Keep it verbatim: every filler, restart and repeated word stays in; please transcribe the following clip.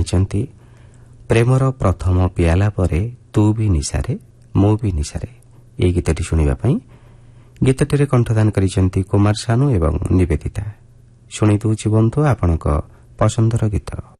ଚାହିଁଛନ୍ତି ପ୍ରେମର ପ୍ରଥମ ପିଆଲା ପରେ ତୁ ବି ନିଶାରେ ମୁଁ ବି ନିଶାରେ ଏହି ଗୀତଟି ଶୁଣିବା ପାଇଁ ଗୀତଟିରେ କଣ୍ଠଦାନ କରିଛନ୍ତି କୁମାର ସାନୁ ଏବଂ ନିବେଦିତା। ଶୁଣି ଦେଉଛି ବନ୍ଧୁ ଆପଣଙ୍କ ପସନ୍ଦର ଗୀତ।